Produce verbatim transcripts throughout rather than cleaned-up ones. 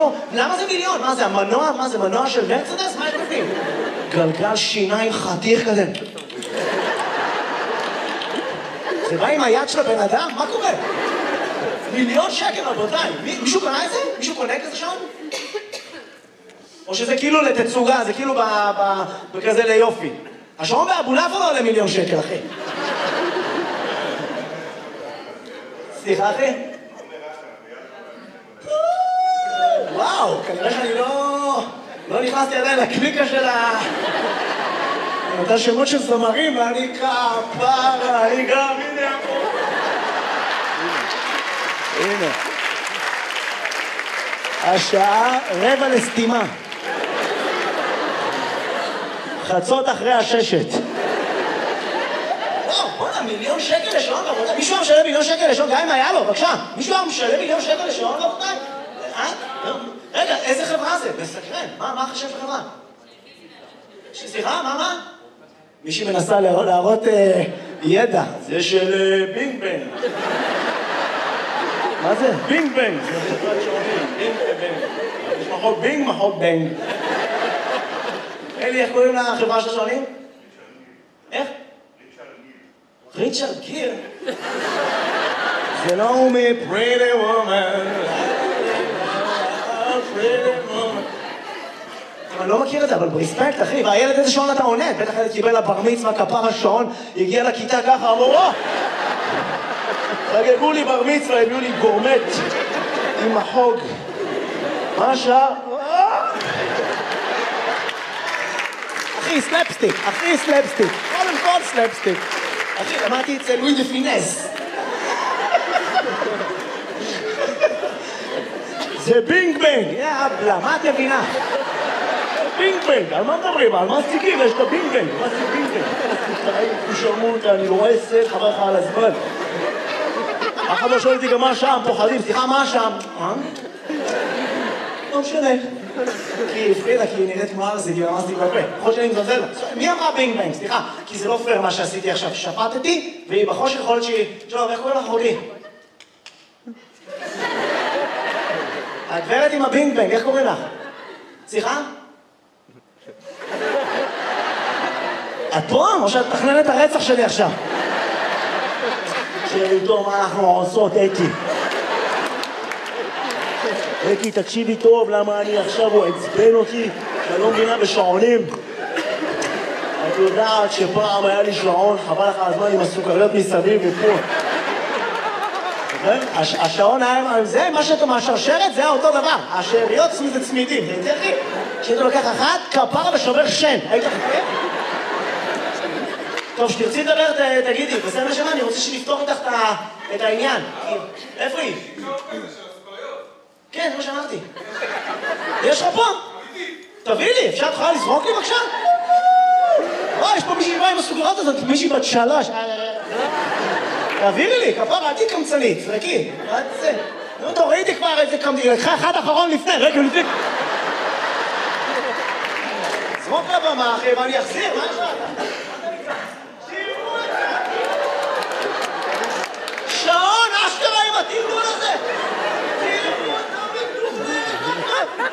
למה זה מיליון? מה זה, המנוע? מה זה, מנוע של מרצדס? מה יש בפנים? גלגל שיניים חתיך כזה. זה בא עם היד של הבן אדם? מה קורה? מיליון שקל, רבותיי. מישהו קנה את זה? מישהו קונה כזה שעון? או שזה כאילו לתצוגה, זה כאילו בכזה ליופי. השעון באבולעפיה לא עולה מיליון שקל, אחי. סליחה, אחי? וואו, כנראה שאני לא... לא נכנסתי עדיין לקליקה של ה... אתה שמות של זמרים, ואני כפרה, אני גם, הנה פה. הנה. השעה רבע לסתימה. חצות אחרי הששת. וואו, בוא'נה, מיליון שקל לשעון, רבותיי. מישהו היה משלם מיליון שקל לשעון, גם אם היה לו, בבקשה. מישהו היה משלם מיליון שקל לשעון, רבותיי? רגע, איזה חברה זה? בסקרן. מה, מה חשב חברה? סליחה, מה, מה? מישהי מנסה להראות ידע. זה של בינג בנג. מה זה? בינג בנג. זה חברת שעונים. בינג בנג. יש מחוק בינג, מחוק בנג. אלי, איך קוראים לחברה של השעונים? איך? ריצ'רד גיר. זה לא הוא מ-Pretty Woman. אני לא מכיר את זה, אבל ברספקט, אחי, והילד איזה שעון אתה עונה? בטח ילד קיבל לבר מצווה, כפר השעון, הגיע לכיתה ככה, אמרו, או! חגגו לי בר מצווה, הביאו לי גורמט עם החוג. מה השעה? אחי, סלפסטיק, אחי, סלפסטיק. קודם כל סלפסטיק. אחי, למדתי אצל לואי דה פינס. זה בינג בנג, יאבלה, מה את מבינה? בינג בנג, על מה מדברים? על מה סטיקים? יש את הבינג בנג, מה סטיק בינג בנג? שרמות, אני לא רואה סט, חבר לך על הזמן. אף אחד לא שואל אותי גם מה שם, פוחדים, סליחה, מה שם? מה? לא משנה. כי הפחידה, כי היא נראית כמו ארזית, היא רמזתי בפה. יכול שאני מזלזל לה. מי אמרה בינג בנג? סליחה, כי זה לא פייר מה שעשיתי עכשיו. שפטתי, והיא בחושך יכול להיות שהיא... שלום, איך קוראים לך אחותי? הגברת עם הבינג בנג, איך קוראים לך? סליחה? את פה? או שאת תכננת הרצח שלי עכשיו? שאלי טוב, מה אנחנו עושות, אתי? אתי, תקשיבי טוב, למה אני עכשיו, הוא עצבן אותי, שאני לא מבינה בשעונים. את יודעת שפעם היה לי שעון, חבל לך הזמן עם הסוכריות מסביב ופה. השעון היה, זה מה שאתה מהשרשרת, זה היה אותו דבר. השאריות זה צמידים, זה יותר לי. כשאתה לוקח אחת, כפר ושובר שן. היית חכה? טוב, שתרצי לדבר, תגידי, בסדר נשמה, אני רוצה שנפתור איתך את העניין. איפה היא? כן, זה מה שאמרתי. יש לך פה? תביא לי, אפשר את יכולה לזרוק לי בבקשה? וואי, יש פה מישהי באה עם הסוגרות הזאת, מישהי בת שלוש. תעבירי לי, כפרה, אל תהי קמצנית, זרקי. מה זה? נו, תורידי כבר איזה קמצנית, לקחה אחד אחרון לפני, רגע, לפני. זרוק לבמה, אחי, ואני אחזיר, מה יש לך? שעון, אשכרה עם התרגול הזה! תראו אותה מדומה!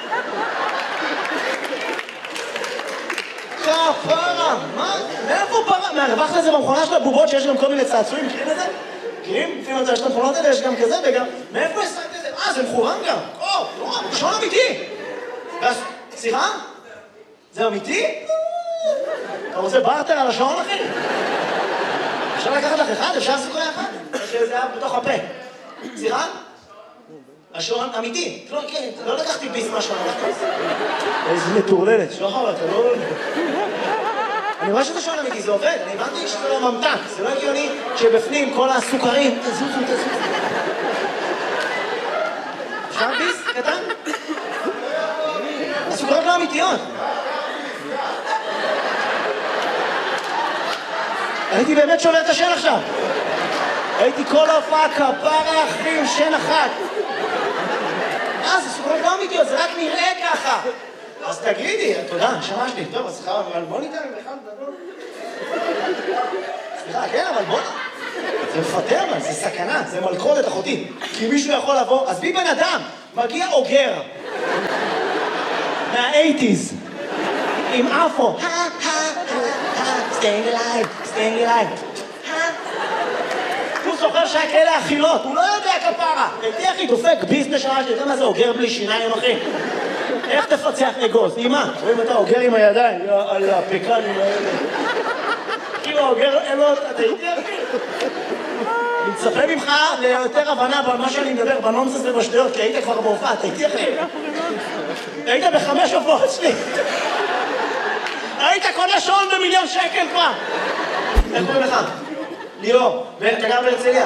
כפרה! מה? מאיפה פרה? מהרווח לזה במכונה של הבובות שיש גם כל מיני צעצועים, מכירים את זה? מכירים? לפעמים יש את המכונות האלה, יש גם כזה וגם... מאיפה השגת את זה? אה, זה מכוון גם! או, לא, שעון אמיתי! סליחה? זה אמיתי? אתה רוצה בארטר על השעון, אחי? אפשר לקחת לך אחד? אפשר סוכריה אחד? שזה היה בתוך הפה. סליחה? השעון אמיתי. לא לקחתי ביס מהשעון. איזה מטורללת. שחר, אתה לא... אני רואה שזה שעון אמיתי, זה עובד. אני הבנתי שזה לא ממתק. זה לא הגיוני שבפנים כל הסוכרים... תזוזו, תזוזו. אפשר ביס? קטן? הסוכרות לא אמיתיות. הייתי באמת שובר את השן עכשיו. הייתי כל ההופעה כפרה אחים, שן אחת. אה, זה סוכרות לא אמיתיות, זה רק נראה ככה. אז תגידי, תודה, נשמה שלי. טוב, אז סליחה, אבל בוא ניתן עם אחד גדול. סליחה, כן, אבל בוא... זה מפטר, זה סכנה, זה מלכודת אחותי. כי מישהו יכול לבוא, אז בי בן אדם. מגיע אוגר. מה-שמונים. עם אפו. staying alive, staying alive. הוא זוכר שהיה כאלה אכילות, הוא לא יודע כפרה. תהיה אחי, דופק ביסנס שעה שלי, אתה מה זה אוגר בלי שיניים, אחי? איך תפצח אגוז? אמא, רואים אתה אוגר עם הידיים, על הפקנים האלה. כאילו אוגר, אין לו, אתה איתי אחי? אני מצפה ממך ליותר הבנה במה שאני מדבר, בנונסנס ובשטויות, כי היית כבר בהופעה, אתה איתי אחי? היית בחמש הופעות שלי. היית קונה שעון במיליון שקל כבר. איך קוראים לך? ליאור, ואתה גר בהרצליה?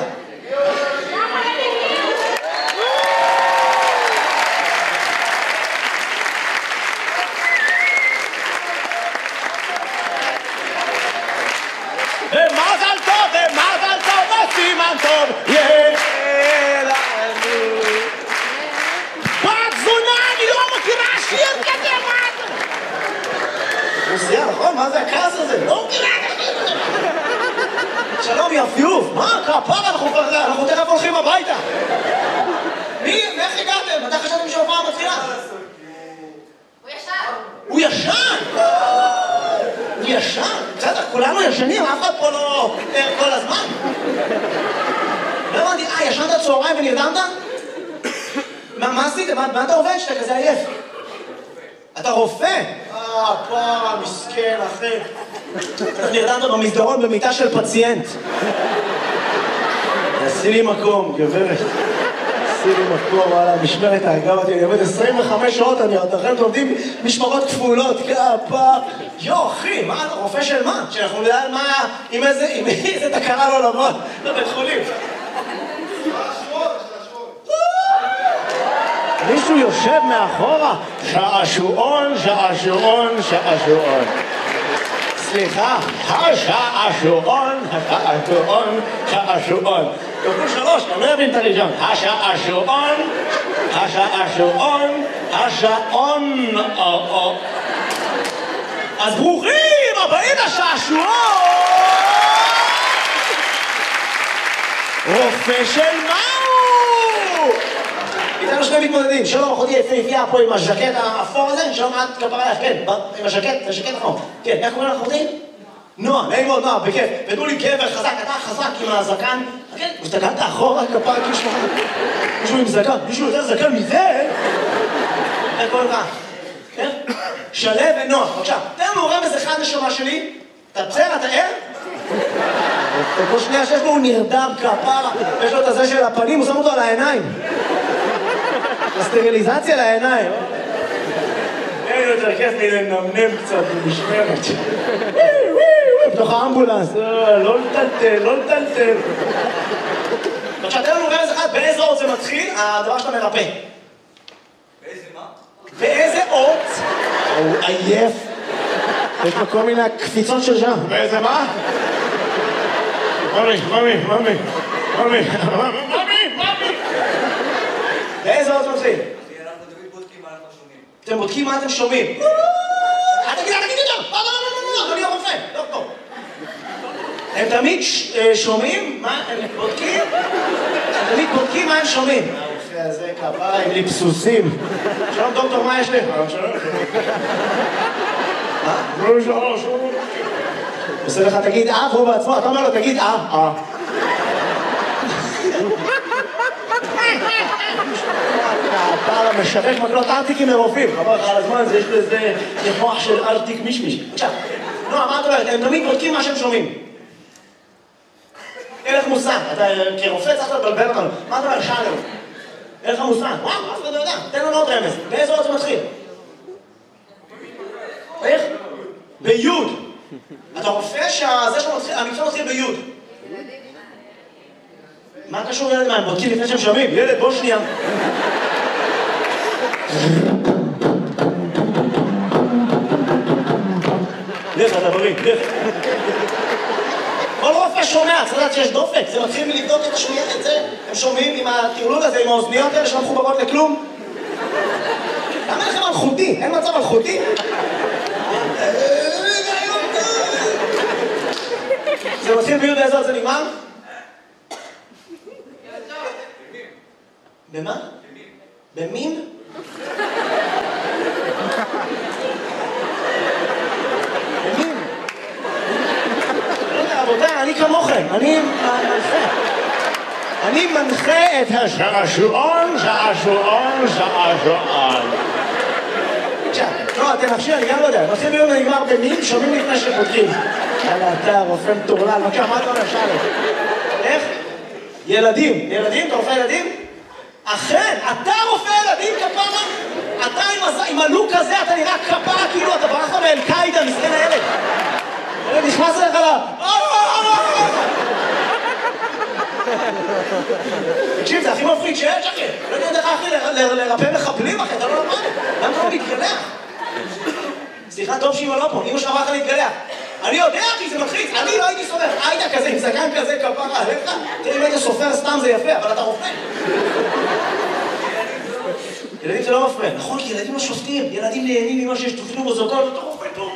ומזל טוב, ומזל טוב, וסימן טוב, יהיה לנו. בת זונה, אני לא מכירה שיר כזה, מה אתה? רוסיה, נכון? מה זה הכעס הזה? לא מכירה כזה. שלום יפיוף, מה? כפרה, אנחנו תכף הולכים הביתה. מי? איך הגעתם? מתי חשבתם שההופעה מתחילה? הוא ישן. הוא ישן? הוא ישן? בסדר, כולנו ישנים, אף אחד פה לא ער כל הזמן. לא הבנתי, אה, ישנת צהריים ונרדמת? מה עשיתם? מה אתה עובד שאתה כזה עייף? אתה רופא? אה, פרה, מסכן, אחי. נרדמת במסדרון במיטה של פציינט. עשי לי מקום, גברת. עשי לי מקום, וואלה, משמרת האגב אותי, אני עובד עשרים וחמש שעות, אני עוד אחרי לומדים משמרות כפולות, כפה. יו, אחי, מה, רופא של מה? שאנחנו נדע מה, עם איזה, עם איזה תקרה לא לבוא לבית חולים. מישהו יושב מאחורה, שעשועון, שעשועון, שעשועון. סליחה, השעשועון, השעשועון, שעשועון. כפול שלוש, אני לא אבין את הראשון. השעשועון, השעשועון, השעון. אז ברוכים הבאים לשעשועון! רופא של מהו? איתנו שני מתמודדים, שלום אחותי יפהפייה פה עם הז'קט האפור הזה, שלום את כפרה לך, כן, עם הז'קט, זה ז'קט נכון. כן, איך קוראים לך אחותי? נועה, נעים מאוד נועה, בכיף. ותנו לי גבר חזק, אתה חזק עם הזקן. כן, הסתכלת אחורה כפרה כאילו שמחה. מישהו עם זקן, מישהו יותר זקן מזה? איך קוראים לך? כן? שלו ונועה, בבקשה. תן לנו רמז אחד נשמה שלי. אתה בסדר, אתה ער? כל שנייה שיש לו הוא נרדם כפרה, יש לו את הזה של הפנים, הוא שם אותו על העיניים. הסטריליזציה לעיניים. אין יותר כיף לי לנמנם קצת במשמרת. בתוך האמבולנס, לא לטלטל, לא לטלטל. עכשיו, תן לנו רמז אחד, באיזה אות זה מתחיל, הדבר שאתה מרפא. באיזה מה? באיזה אות? הוא עייף. יש לו כל מיני קפיצות של שם. באיזה מה? ממי, ממי, ממי, ממי, ממי, ממי. באיזה אות מתחיל? אנחנו תמיד בודקים מה אנחנו שומעים. אתם בודקים מה אתם שומעים. אל תגיד, אל תגיד יותר! לא, לא, לא, לא, אדוני הרופא, לא, לא. הם תמיד שומעים מה הם בודקים? הם תמיד בודקים מה הם שומעים. הרופא הזה כפרה עם ליפסוסים. שלום דוקטור, מה יש לי? שלום, מה? שלום, שלום, שלום. עושה לך, תגיד אה, והוא בעצמו, אתה אומר לו, תגיד אה, אה. הפער המשווק מקלות ארטיקים לרופאים. חבר לך על הזמן, יש לזה מוח של ארטיק מישמיש. בבקשה. נועה, מה את אומרת? הם תמיד בודקים מה שהם שומעים. אין לך מושג. אתה כרופא צריך לבלבל אותנו. מה אתה אומר? שאלנו. אין לך מושג. וואו, אף אחד לא יודע. תן לנו עוד רמז. באיזה אות זה מתחיל? איך? ביוד. אתה רופא שהזה שלו מתחיל, המקצוע מתחיל ביוד. מה קשור ילד מה? הם בודקים לפני שהם שומעים? ילד, בוא שנייה. לך, אתה בריא, לך. כל רופא שומע, צריך לדעת שיש דופק, זה מתחיל מלבדוק את השמיעה, את זה. הם שומעים עם הטרלול הזה, עם האוזניות האלה שלא מחוברות לכלום. למה לכם אלחוטי? אין מצב אלחוטי? זה מתחיל ביוד איזה עוד זה נגמר? במה? במין? במין? רבותיי, אני כמוכם, אני מנחה. אני מנחה את השעשועון, שעשועון, שעשועון. עכשיו, לא, אתם נפשי, אני גם לא יודע. נושאים ביום נגמר במין, שומעים לפני שפותחים. יאללה, אתה רופא מטורלל, בבקשה, מה אתה אומר, שאלה? איך? ילדים. ילדים? אתה רופא ילדים? אכן, אתה רופא ילדים כפרה? אתה עם הלוק הזה, אתה נראה כפרה, כאילו אתה ברחת מאל-קאידה, מסכן הילד. הילד נכנס אליך לה... תקשיב, זה הכי מפחיד שיש, אחי. לא יודע איך, אחי, לרפא מחבלים, אחי, אתה לא למד. למה אתה לא מתגלח? סליחה, טוב שאמא לא פה, אמא שלך אמרה לך להתגלח. אני יודע, אחי, זה מלחיץ. אני לא הייתי סופר. היית כזה, עם זקן כזה, כפרה עליך. תראה, אם היית סופר סתם זה יפה, אבל אתה רופא. ילדים זה לא מפריע. נכון, כי ילדים לא שופטים. ילדים נהנים ממה שיש תוכנו בזוגות, אתה רופא טוב.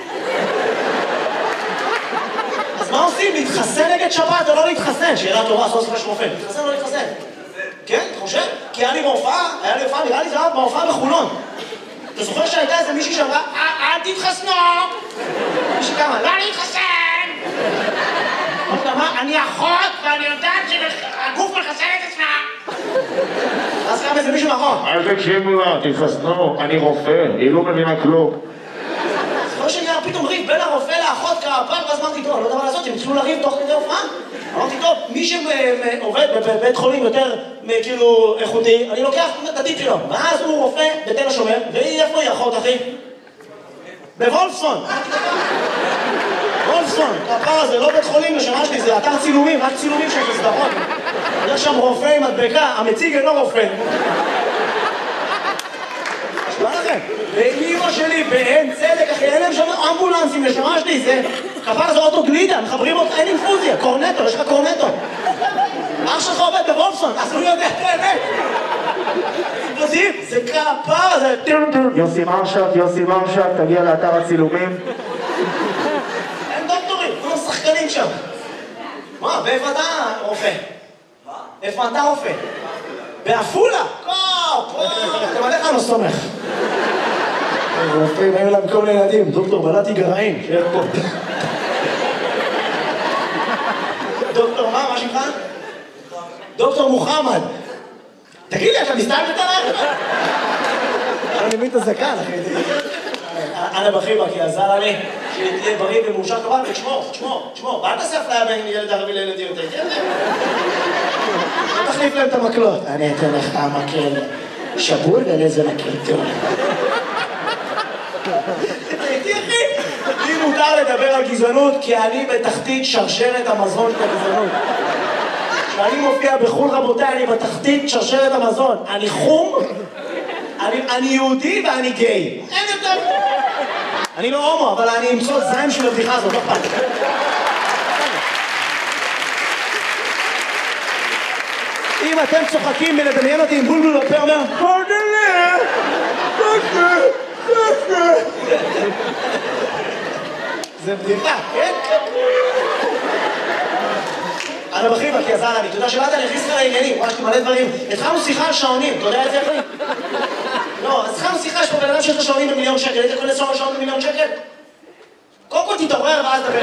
אז מה עושים? להתחסן נגד שבת או לא להתחסן? שאלה טובה, סוף סוף יש רופא. להתחסן או לא להתחסן? כן, אתה חושב? כי היה לי בהופעה, היה לי הופעה, נראה לי זה היה בהופעה בחולון. אתה זוכר שהייתה איזה מישהי שאמרה, אל תתחסנו! מישהי כמה, לא להתחסן! אמרה, אני אחות ואני יודעת שהגוף מחסן את עצמה! אז קם איזה מישהו נכון. אל תקשיבו לה, תתחסנו, אני רופא, היא לא מבינה כלום. זוכר שנהיה פתאום ריב בין הרופא לאחות כפר, ואז אמרתי, טוב, לא יודע מה לעשות, הם התחילו לריב תוך כדי הופעה. אמרתי, טוב, מי שעובד בבית חולים יותר כאילו איכותי, אני לוקח את הטיפ שלו. ואז הוא רופא בתל השומר, והיא איפה היא אחות, אחי? בוולפסון. וולפסון, הפר הזה, לא בית חולים לשמה שלי, זה אתר צילומים, רק צילומים של סדרות. יש שם רופא עם מדבקה, המציג אינו רופא. שמה לכם? ואימא שלי בעין צדק, אחי, אין להם שם אמבולנסים לשמה שלי, זה... כפר זה אוטו גלידה, מחברים אותך, אין אינפוזיה, קורנטו, יש לך קורנטו. אח שלך עובד בוולפסון, אז הוא יודע את האמת. זה כפר, זה... יוסי מרשק, יוסי מרשק, תגיע לאתר הצילומים. אין דוקטורים, כולם שחקנים שם. מה, באיפה אתה רופא? מה? איפה אתה רופא? באפולה? לא, פה, אתם עליך לא סומך. רופאים, היו להם כל מיני ילדים, דוקטור בלעתי גרעין, שיהיה פה. דוקטור מה, מה שמך? דוקטור מוחמד. תגיד לי, אתה מסתיים בטלח? אני מבין את הזקן, אחי. אנה בחיבה, כי עזר לי שתהיה בריא ומאושר כבל, ותשמור, תשמור, תשמור. ואל תעשה אפליה בין ילד ערבי לילד יהודי. לא תחליף להם את המקלות. אני אתן לך המקל שבור ולזה מקל טוב. הייתי אחי. לי מותר לדבר על גזענות, כי אני בתחתית שרשרת המזון של הגזענות. כשאני מופיע בחול רבותיי, אני בתחתית שרשרת המזון. אני חום, אני, אני יהודי ואני גיי. אין יותר. אני לא הומו, אבל אני אמצוא זיים של הבדיחה הזאת, לא פעם. אם אתם צוחקים מלדמיין אותי עם בולבול בפה אומר פרדלה, פרדלה, פרדלה. זה בדיחה, כן? אני בחיבה, כי עזר לי. אתה יודע שבאת, אני הכניס לך לעניינים, ממש מלא דברים. התחלנו שיחה על שעונים, אתה יודע את זה אחי? לא, אז התחלנו שיחה, יש פה בן אדם שיש לו שעונים במיליון שקל, היית קונה שעון במיליון שקל? קודם כל תתעורר ואז דבר.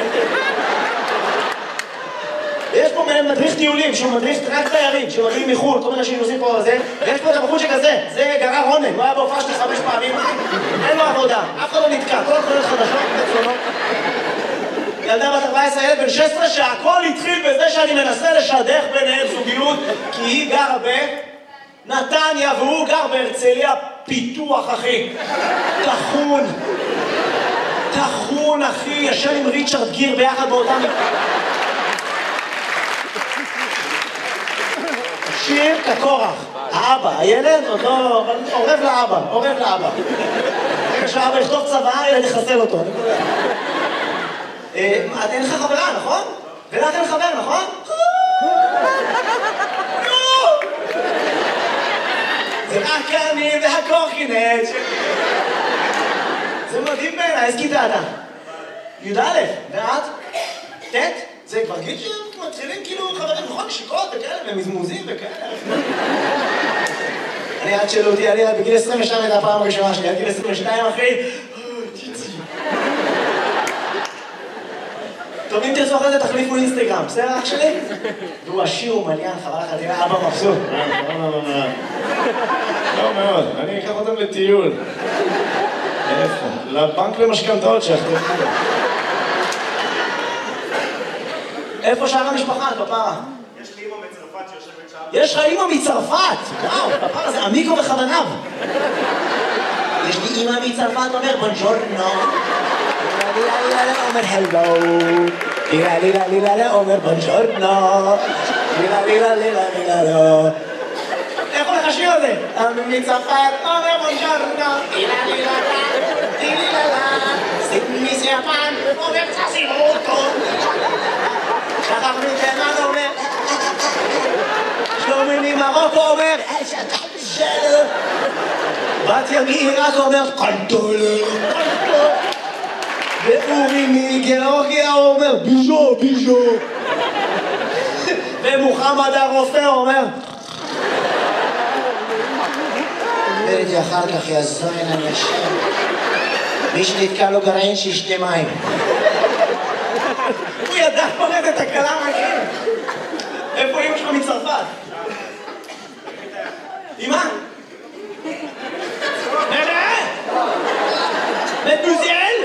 ויש פה מדריך טיולים, שהוא מדריך רק תיירים, שמגיעים מחו"ל, כל מיני אנשים נוסעים פה על זה, ויש פה את הבחור שכזה, זה גרר רונן, הוא היה בהופעה שלי חמש פעמים, אין לו עבודה, אף אחד לא נתקע, כל התחולות חדשות, תצלונות. ילדה בת ארבע עשרה, ילד בן שש עשרה, שהכל התחיל בזה שאני מנסה לשדך ביניהם זוגיות, כי היא גרה בנתניה והוא גר בהרצליה פיתוח, אחי. תחון. תחון, אחי, ישן עם ריצ'רד גיר ביחד באותם... שיר כקורח. האבא, הילד עוד לא... עורב לאבא, עורב לאבא. רגע שהאבא יכתוב צבא, ילד יחסל אותו. אין לך חברה, נכון? ולך אין חבר, נכון? זה רק אני והקורקינט. זה מדהים בעיניי, איזה כיתה אתה? י"א, ואת? ט'? זה כבר גיל שמתחילים כאילו חברים, נכון? שיקות וכאלה, ומזמוזים וכאלה. אני עד שאלו אותי, אני בגיל עשרים ושתיים הייתה הפעם הראשונה שלי, עד גיל עשרים ושתיים אחי, טוב, אם תרצו אחרי זה תחליפו אינסטגרם, בסדר אח שלי? והוא עשיר ומליין, חבל לך, תראה אבא מבסוט. לא מאוד, אני אקח אותם לטיול. איפה? לבנק למשכנתאות שלך. איפה שאר המשפחה, כפרה? יש לי אמא מצרפת שיושבת שם. יש לך אמא מצרפת! וואו, כפרה זה עמיקו וכוונב. יש לי אמא מצרפת, אומר בונג'ורנו. לילה לילה אומר הלו. לילה לילה לילה אומר בונג'ורנו. לילה לילה לילה לילה לא. איך הולך השיר הזה? אמא מצרפת אומר בונג'ורנו. לילה לילה לילה לילה לילה. סיפני סיאפן אומר צסימוטו. שכח מתימן אומר שלומי ממרוקו אומר שלום בת ימי רק אומר קנטולר ואורי מגיאורגיה אומר ביז'ו ביז'ו ומוחמד הרופא אומר וראיתי אחר כך יזוין אני אשם מי שנתקע לו גרעין שישתה מים הוא ידע פורט את הקלה מהכיר. איפה אמא שלך מצרפת? אמא? נראה? מדמוזיאל?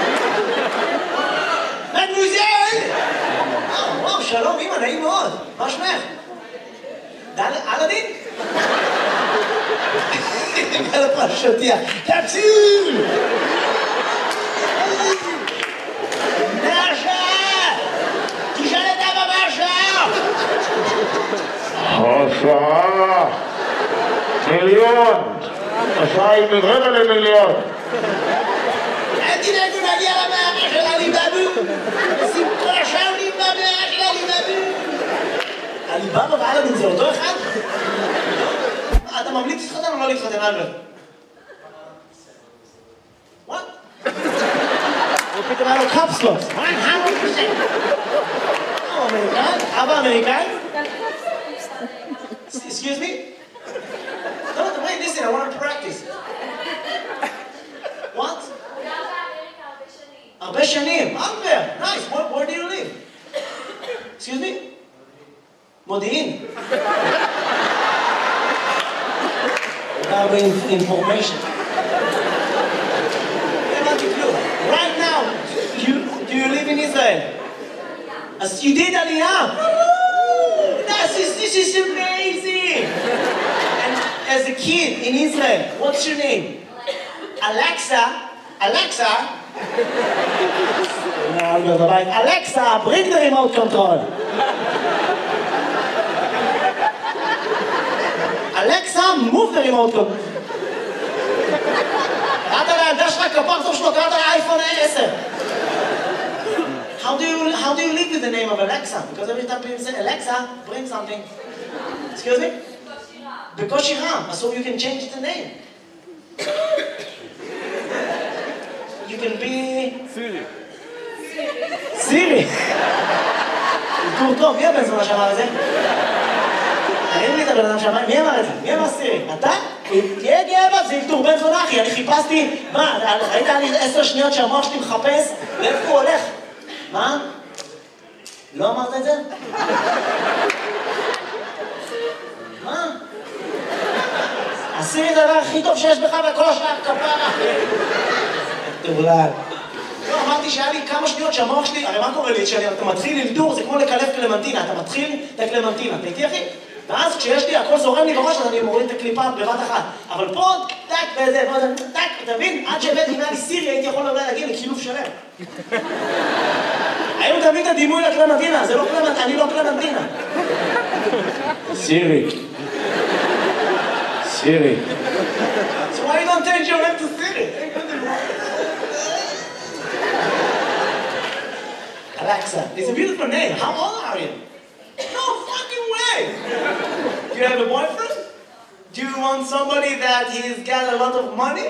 מדמוזיאל? וואו, שלום אמא, נעים מאוד. מה שמך? אלאדין? גל פרשתיה. תציל! השעה מיליון, השעה היא מרבע למיליון. אל תדאגו נגיע למערה של עליבאבו, שים כל השעונים במערה של עליבאבו. עליבאבו ואלאדין זה אותו אחד? אתה ממליץ להתחתן או לא להתחתן אלברט? וואט? הוא פתאום היה לו קפסלוס. הוא אמריקאי? אבא אמריקאי? Excuse me? No, no, wait, listen, I want to practice. What? הרבה שנים. הרבה. Nice. Where, where do you live? Excuse me? מודיעין. הרבה information. Right now, you, do you live in Israel? אז you did עלייה. This is, this is amazing! And as a kid in Israel, what's your name? Alexa. Alexa. Alexa, bring the remote control. Alexa, move the remote control. קראת לילדה שלך כפרצוף שלו, קראת לאייפון עשר. How do you how do you live with the name of Alexa? Because every time people say Alexa, bring something. Excuse me? בקושי רם. So you can change the name. You can be Siri. Siri. טור טוב, מי הבן זונה שאמר את זה? תגיד לי את הבן אדם שאמר, מי אמר את זה? מי אמר סירי? אתה? תהיה גאה בה, זה ילתור בן זונה אחי, אני חיפשתי, מה, ראית לי עשר שניות שהמוח שלי מחפש? לאיפה הוא הולך? מה? לא אמרת את זה? מה? הסירי זה הדבר הכי טוב שיש בך וכל השאר כפרה. תאולל. לא, אמרתי שהיה לי כמה שניות שהמוח שלי, הרי מה קורה לי? כשאתה מתחיל ללדור זה כמו לקלף קלמנטינה, אתה מתחיל את הקלמנטינה, אתה איתי אחי? ואז כשיש לי הכל זורם לי בראש, אז אני מוריד את הקליפה בבת אחת. אבל פה, טק וזה, טק, אתה מבין? עד שהבאתי אם היה לי סירי, הייתי יכול אולי להגיע לקילוף שלם. היום תמיד את הדימוי לקלמנטינה, זה לא קלמנטינה, אני לא קלמנטינה. סירי. סירי. So why you don't change your name to Siri? Alexa, it's a beautiful name. How old are you? No fucking way! Do you have a boyfriend? Do you want somebody that he's got a lot of money?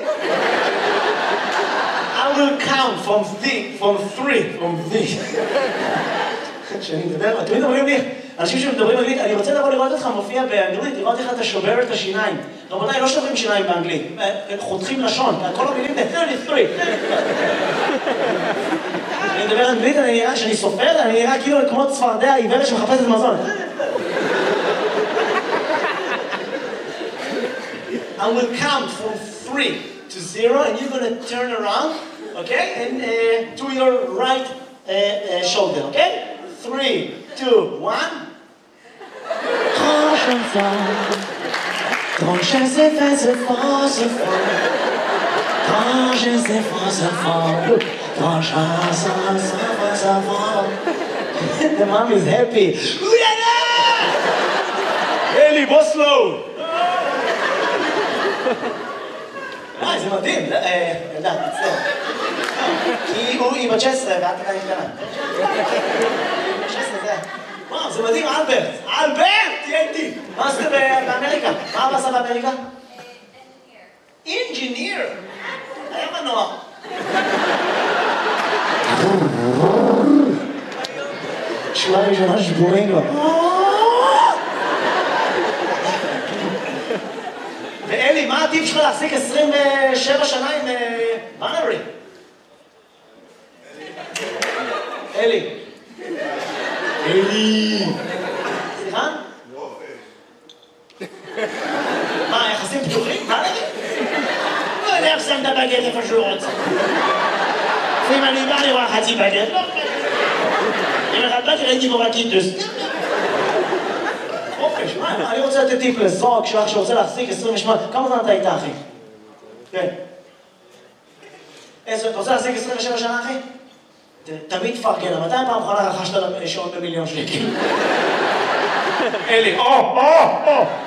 I will count from three, from three, from three. שאני מדבר, תמיד אומרים לי, אנשים שמדברים אנגלית, אני רוצה לבוא לראות אותך מופיע באנגלית, לראות איך אתה שובר את השיניים. רבותיי, לא שוברים שיניים באנגלית, חותכים לשון, כל המילים זה שלושים ושלוש. אני מדבר אנגלית, אני נראה שאני סופר, אני נראה כאילו כמו צפרדע עיוורת שמחפשת מזון. I will count from three to zero, and you're gonna turn around, okay? And uh, to your right uh, uh, shoulder, okay? Three, two, one. Grand chanson, grand chanson, c'est fort, c'est fort. Grand chanson, c'est fort. Grand chanson, c'est fort. The mom is happy. אלי, בוא סלואו! אה, זה מדהים, יודעת, מצטער. כי היא בת שש עשרה ואת עדיין קטנה. שש עשרה זה... וואו, זה מדהים, אלברט! אלברט! תהיה איתי! מה עשית באמריקה? מה אבא עשה באמריקה? אינג'יניר! היה מנוע. שורה ראשונה שבורים לו. ואלי, מה הטיפ שלך להחזיק עשרים ושבע שנה עם בנרי? אלי. אלי. סליחה? מה, יחסים פתוחים? בנרי? לא יודע איך שם את הבגט איפה שהוא רוצה. אם אני בא לראות חצי בגט, לא בגט. אם אחד בגט ראיתי בו רקיטוס. חופש, מה? אני רוצה לתת טיפ לזוג שלך שרוצה להחזיק עשרים ושמונה, כמה זמן אתה איתה, אחי? כן. אתה רוצה להחזיק עשרים ושבע שנה, אחי? תמיד תפרגן, מתי פעם אחרונה רכשת שעון במיליון שקל? אלי, או, או, או!